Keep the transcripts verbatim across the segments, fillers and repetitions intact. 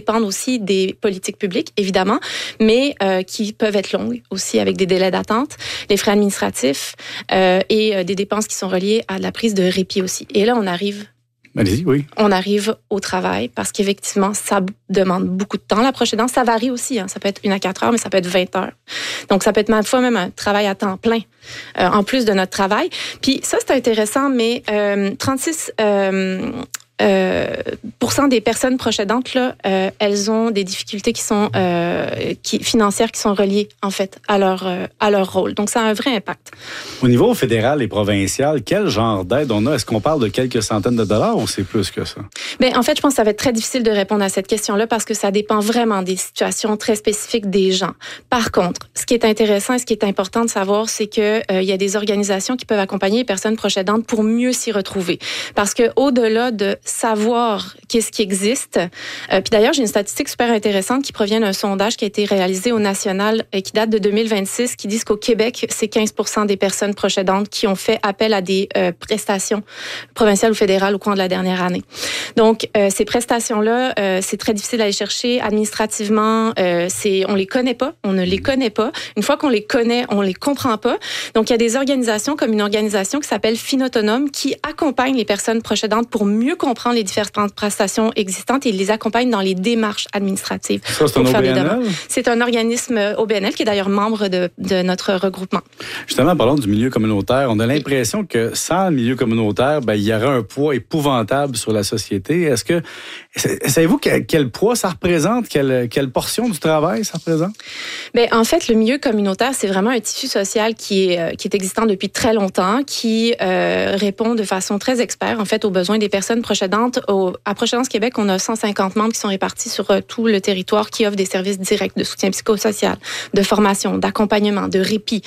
dépendent aussi des politiques publiques, évidemment, mais euh, qui peuvent être longues aussi avec des délais d'attente, les frais administratifs euh, et euh, des dépenses qui sont reliées à la prise de répit aussi. Et là, on arrive... Allez-y, oui. On arrive au travail parce qu'effectivement, ça demande beaucoup de temps. La proche aidance, ça varie aussi. Hein. Ça peut être une à quatre heures, mais ça peut être vingt heures. Donc, ça peut être parfois même un travail à temps plein euh, en plus de notre travail. Puis ça, c'est intéressant, mais euh, trente-six... Euh, Euh, pour cent des personnes proches aidantes, là, euh, elles ont des difficultés qui sont euh, qui, financières qui sont reliées en fait à leur euh, à leur rôle. Donc ça a un vrai impact. Au niveau fédéral et provincial, quel genre d'aide on a? Est-ce qu'on parle de quelques centaines de dollars ou c'est plus que ça? Bien, en fait, je pense que ça va être très difficile de répondre à cette question-là parce que ça dépend vraiment des situations très spécifiques des gens. Par contre, ce qui est intéressant et ce qui est important de savoir, c'est que euh, il y a des organisations qui peuvent accompagner les personnes proches aidantes pour mieux s'y retrouver. Parce que au-delà de savoir qu'est-ce qui existe. Euh, puis d'ailleurs, j'ai une statistique super intéressante qui provient d'un sondage qui a été réalisé au national et qui date de deux mille vingt-six, qui dit qu'au Québec, c'est quinze pour cent des personnes proches aidantes qui ont fait appel à des euh, prestations provinciales ou fédérales au cours de la dernière année. Donc, euh, ces prestations-là, euh, c'est très difficile à aller chercher administrativement. Euh, c'est, on les connaît pas, on ne les connaît pas. Une fois qu'on les connaît, on les comprend pas. Donc, il y a des organisations comme une organisation qui s'appelle Finautonome qui accompagne les personnes proches aidantes pour mieux comprendre les différentes prestations existantes et les accompagne dans les démarches administratives. Ça, c'est un O B N L? C'est un organisme O B N L qui est d'ailleurs membre de, de notre regroupement. Justement, parlons du milieu communautaire. On a l'impression que sans le milieu communautaire, ben, il y aurait un poids épouvantable sur la société. Est-ce que, savez-vous quel, quel poids ça représente? Quelle, quelle portion du travail ça représente? Bien, en fait, le milieu communautaire, c'est vraiment un tissu social qui est, qui est existant depuis très longtemps, qui euh, répond de façon très experte, en fait, aux besoins des personnes proches aidantes. Au, à Proche Aidance Québec, on a cent cinquante membres qui sont répartis sur euh, tout le territoire qui offrent des services directs de soutien psychosocial, de formation, d'accompagnement, de répit.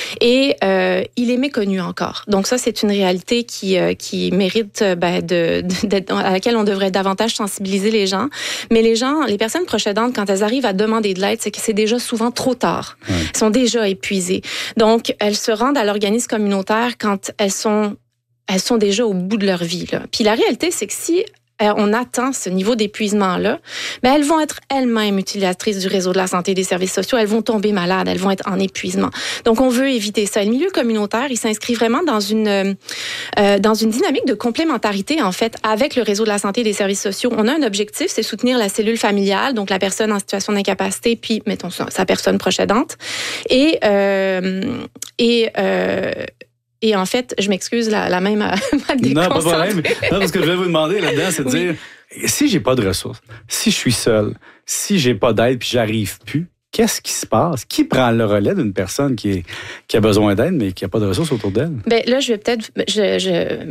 Et euh, il est méconnu encore. Donc ça, c'est une réalité qui, euh, qui mérite ben, de, de, d'être, à laquelle on devrait davantage sensibiliser les gens. Mais les gens, les personnes proches aidantes, quand elles arrivent à demander de l'aide, c'est que c'est déjà souvent trop tard. Ouais. Elles sont déjà épuisées. Donc, elles se rendent à l'organisme communautaire quand elles sont elles sont déjà au bout de leur vie. Là. Puis la réalité, c'est que si euh, on atteint ce niveau d'épuisement-là, ben elles vont être elles-mêmes utilisatrices du réseau de la santé et des services sociaux. Elles vont tomber malades, elles vont être en épuisement. Donc, on veut éviter ça. Et le milieu communautaire, il s'inscrit vraiment dans une euh, dans une dynamique de complémentarité, en fait, avec le réseau de la santé et des services sociaux. On a un objectif, c'est soutenir la cellule familiale, donc la personne en situation d'incapacité, puis, mettons, sa, sa personne proche aidante. Et... Euh, et euh, Et en fait, je m'excuse, la, la même à Non, pas de problème. Non, parce que je vais vous demander là-dedans, c'est de oui. dire, si j'ai pas de ressources, si je suis seul, si j'ai pas d'aide puis j'arrive plus, qu'est-ce qui se passe? Qui prend le relais d'une personne qui, est, qui a besoin d'aide mais qui a pas de ressources autour d'elle? Bien, là, je vais peut-être... Je, je...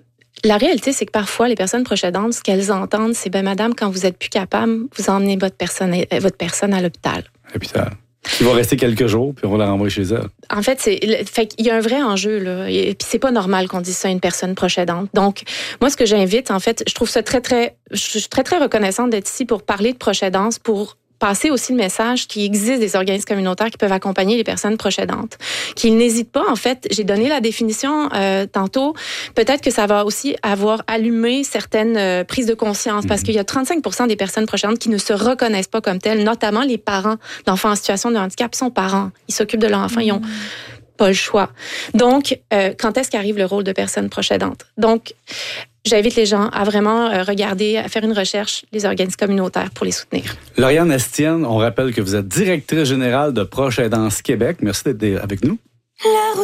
La réalité, c'est que parfois, les personnes proches aidantes, ce qu'elles entendent, c'est, ben madame, quand vous êtes plus capable, vous emmenez votre personne, votre personne à l'hôpital. À l'hôpital. Qui va rester quelques jours, puis on va la renvoyer chez elle. En fait, c'est, fait qu'il y a un vrai enjeu, là. Et puis c'est pas normal qu'on dise ça à une personne proche aidante. Donc, moi, ce que j'invite, en fait, je trouve ça très, très, je suis très, très reconnaissante d'être ici pour parler de proche aidance, pour passer aussi le message qu'il existe des organismes communautaires qui peuvent accompagner les personnes proches aidantes. Qu'ils n'hésitent pas, en fait, j'ai donné la définition euh, tantôt, peut-être que ça va aussi avoir allumé certaines euh, prises de conscience, parce qu'il y a trente-cinq pour cent des personnes proches aidantes qui ne se reconnaissent pas comme telles, notamment les parents d'enfants en situation de handicap sont parents. Ils s'occupent de leur enfant, mmh. ils ont pas le choix. Donc, euh, quand est-ce qu'arrive le rôle de personne proche aidante? Donc, j'invite les gens à vraiment regarder, à faire une recherche, les organismes communautaires pour les soutenir. Lauriane Estienne, on rappelle que vous êtes directrice générale de Proche Aidance Québec. Merci d'être avec nous.